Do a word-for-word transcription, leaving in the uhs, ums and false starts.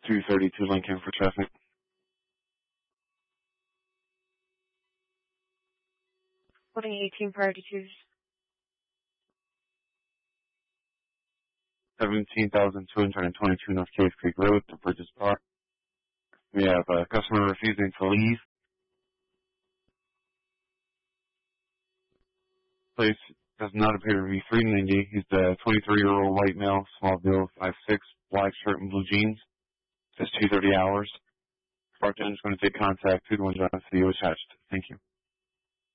two thirty-two Lincoln for traffic. Holding eighteen prior to two. seventeen thousand two hundred twenty-two North Cave Creek Road, the Bridges Park. We have a customer refusing to leave. Place does not appear to be three ninety. He's a twenty-three-year-old white male, small build, five six, black shirt and blue jeans. Says two thirty hours. Bartender is going to take contact. two to one John City attached. Thank you.